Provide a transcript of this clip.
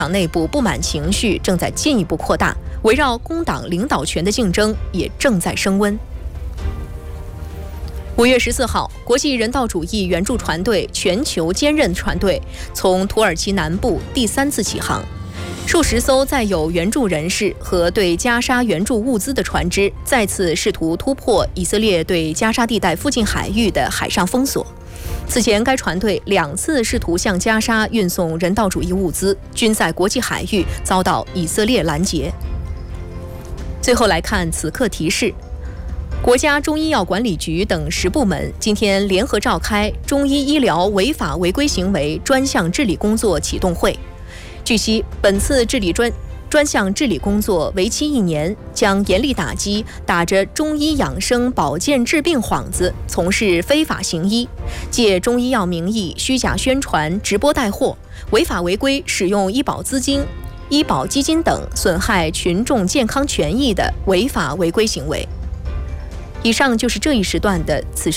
党内部不满情绪正在进一步扩大，围绕工党领导权的竞争也正在升温。5月14号，国际人道主义援助船队全球坚韧船队从土耳其南部第3次起航，数十艘载有援助人士和对加沙援助物资的船只再次试图突破以色列对加沙地带附近海域的海上封锁。此前，该船队2次试图向加沙运送人道主义物资，均在国际海域遭到以色列拦截。最后来看此刻提示：国家中医药管理局等10部门今天联合召开中医医疗违法违规行为专项治理工作启动会。据悉，本次治理专项治理工作为期1年，将严厉打击打着中医养生保健治病幌子从事非法行医，借中医药名义虚假宣传、直播带货、违法违规使用医保资金、医保基金等损害群众健康权益的违法违规行为。以上就是这一时段的此时